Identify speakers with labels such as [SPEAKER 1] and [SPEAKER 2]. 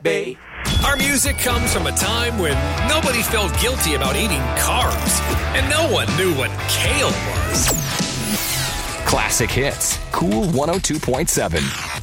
[SPEAKER 1] baby.
[SPEAKER 2] Our music comes from a time when nobody felt guilty about eating carbs, and no one knew what kale was.
[SPEAKER 3] Classic hits. Cool 102.7.